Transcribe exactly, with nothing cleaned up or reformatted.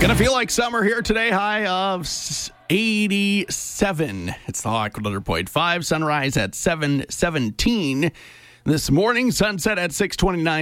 Gonna feel like summer here today. High of eighty-seven. It's the Hawk one hundred point five. Sunrise at seven seventeen this morning. Sunset at six twenty-nine.